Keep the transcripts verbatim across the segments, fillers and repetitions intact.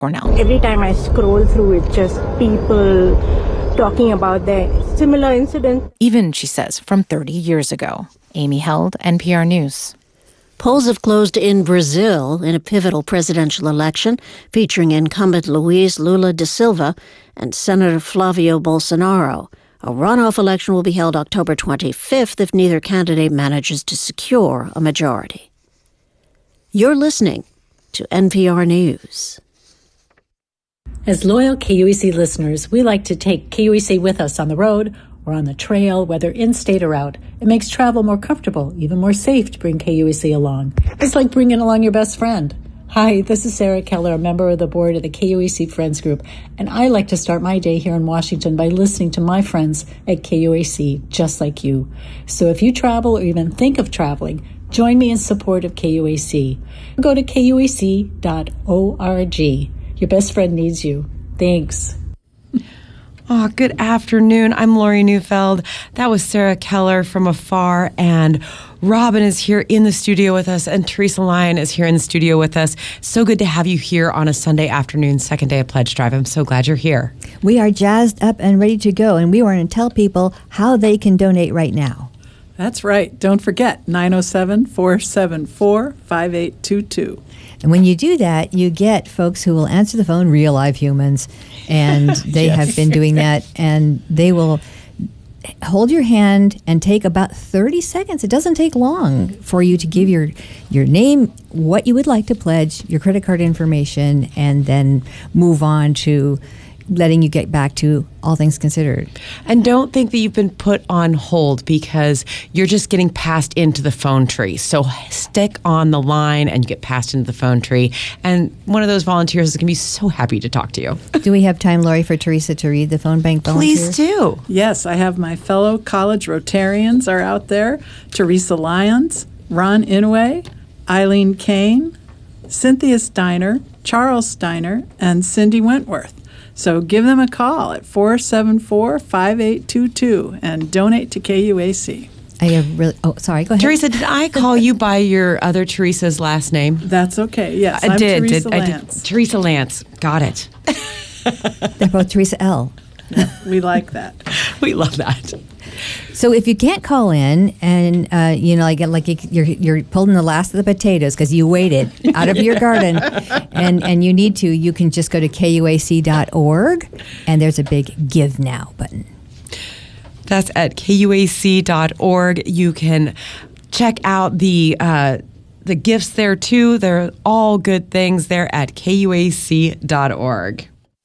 Cornell. Every time I scroll through it, just people talking about their similar incidents. Even, she says, from thirty years ago. Amy Held, N P R News. Polls have closed in Brazil in a pivotal presidential election featuring incumbent Luiz Lula da Silva and Senator Flavio Bolsonaro. A runoff election will be held October twenty-fifth if neither candidate manages to secure a majority. You're listening to N P R News. As loyal K U E C listeners, we like to take K U E C with us on the road or on the trail, whether in-state or out. It makes travel more comfortable, even more safe to bring K U E C along. It's like bringing along your best friend. Hi, this is Sarah Keller, a member of the board of the K U E C Friends Group, and I like to start my day here in Washington by listening to my friends at K U E C, just like you. So if you travel or even think of traveling, join me in support of K U E C. Go to K U E C dot org. Your best friend needs you. Thanks. Oh, good afternoon. I'm Lori Neufeld. That was Sarah Keller from afar, and Robin is here in the studio with us, and Teresa Lyon is here in the studio with us. So good to have you here on a Sunday afternoon, second day of Pledge Drive. I'm so glad you're here. We are jazzed up and ready to go, and we want to tell people how they can donate right now. That's right. Don't forget, nine oh seven, four seven four, five eight two two. And when you do that, you get folks who will answer the phone, real live humans, and they yes. have been doing that, and they will hold your hand and take about thirty seconds. It doesn't take long for you to give your your name, what you would like to pledge, your credit card information, and then move on to letting you get back to All Things Considered. And don't think that you've been put on hold because you're just getting passed into the phone tree. So stick on the line and you get passed into the phone tree. And one of those volunteers is going to be so happy to talk to you. Do we have time, Lori, for Teresa to read the phone bank volunteers? Please do. Yes, I have my fellow college Rotarians are out there. Teresa Lyons, Ron Inouye, Eileen Kane, Cynthia Steiner, Charles Steiner, and Cindy Wentworth. So give them a call at four seven four, five eight two two and donate to K U A C. I have really, oh, sorry, go ahead. Teresa, did I call you by your other Teresa's last name? That's okay, yes. I I'm did. Teresa did, Lance. I did. Teresa Lance. Got it. They're both Teresa L. We like that. We love that. So if you can't call in and, uh, you know, like, like you're, you're pulling the last of the potatoes because you waited out of your garden and, and you need to, you can just go to K U A C dot org and there's a big Give Now button. That's at K U A C dot org. You can check out the uh, the gifts there, too. They're all good things there at K U A C dot org.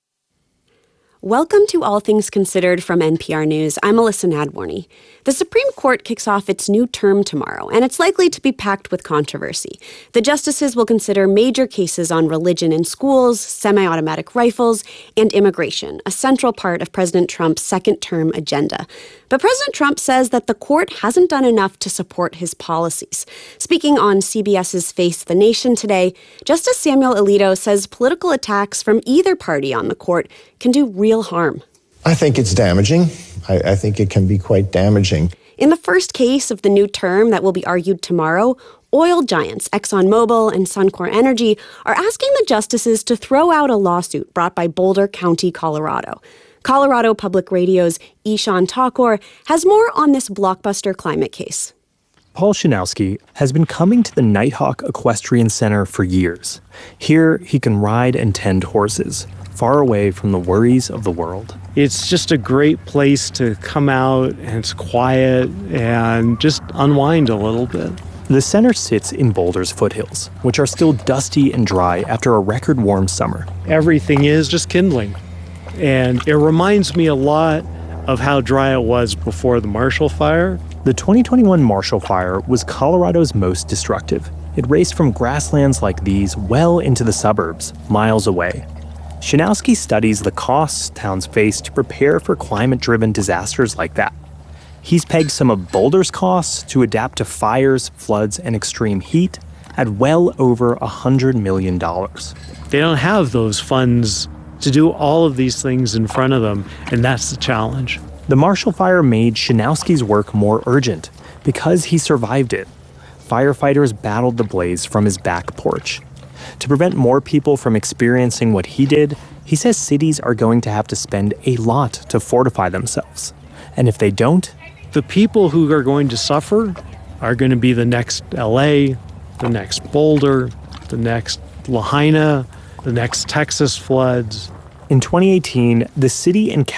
Welcome to All Things Considered from N P R News. I'm Alyssa Nadworny. The Supreme Court kicks off its new term tomorrow, and it's likely to be packed with controversy. The justices will consider major cases on religion in schools, semi-automatic rifles, and immigration, a central part of President Trump's second-term agenda. But President Trump says that the court hasn't done enough to support his policies. Speaking on CBS's Face the Nation today, Justice Samuel Alito says political attacks from either party on the court can do real harm. I think it's damaging. I, I think it can be quite damaging. In the first case of the new term that will be argued tomorrow, oil giants ExxonMobil and Suncor Energy are asking the justices to throw out a lawsuit brought by Boulder County, Colorado. Colorado Public Radio's Ishan Thakur has more on this blockbuster climate case. Paul Shinowski has been coming to the Nighthawk Equestrian Center for years. Here, he can ride and tend horses, far away from the worries of the world. It's just a great place to come out, and it's quiet, and just unwind a little bit. The center sits in Boulder's foothills, which are still dusty and dry after a record warm summer. Everything is just kindling, and it reminds me a lot of how dry it was before the Marshall Fire. The twenty twenty-one Marshall Fire was Colorado's most destructive. It raced from grasslands like these well into the suburbs, miles away. Shinowski studies the costs towns face to prepare for climate-driven disasters like that. He's pegged some of Boulder's costs to adapt to fires, floods, and extreme heat at well over one hundred million dollars. They don't have those funds to do all of these things in front of them, and that's the challenge. The Marshall Fire made Shinowski's work more urgent because he survived it. Firefighters battled the blaze from his back porch. To prevent more people from experiencing what he did, he says cities are going to have to spend a lot to fortify themselves. And if they don't, the people who are going to suffer are going to be the next L A, the next Boulder, the next Lahaina, the next Texas floods. In twenty eighteen, the city and